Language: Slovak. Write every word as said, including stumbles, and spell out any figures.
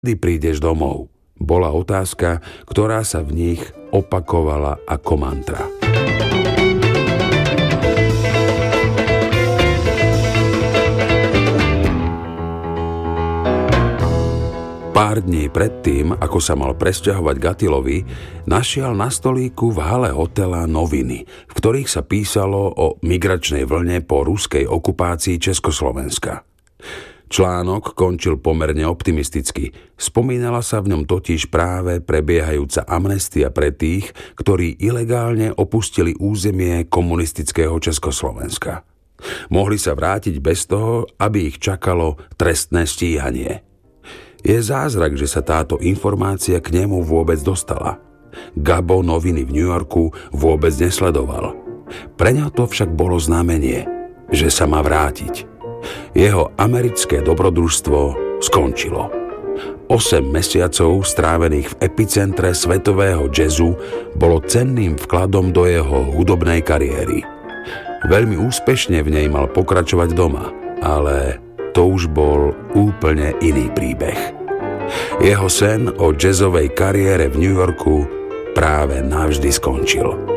Kedy prídeš domov? Bola otázka, ktorá sa v nich opakovala ako mantra. Pár dní predtým, ako sa mal presťahovať k Attilovi, našiel na stolíku v hale hotela noviny, v ktorých sa písalo o migračnej vlne po ruskej okupácii Československa. Článok končil pomerne optimisticky. Spomínala sa v ňom totiž práve prebiehajúca amnestia pre tých, ktorí ilegálne opustili územie komunistického Československa. Mohli sa vrátiť bez toho, aby ich čakalo trestné stíhanie. Je zázrak, že sa táto informácia k nemu vôbec dostala. Gabo noviny v New Yorku vôbec nesledoval. Pre ňo to však bolo znamenie, že sa má vrátiť. Jeho americké dobrodružstvo skončilo. Osem mesiacov strávených v epicentre svetového jazzu bolo cenným vkladom do jeho hudobnej kariéry. Veľmi úspešne v nej mal pokračovať doma, ale to už bol úplne iný príbeh. Jeho sen o jazzovej kariére v New Yorku práve navždy skončil.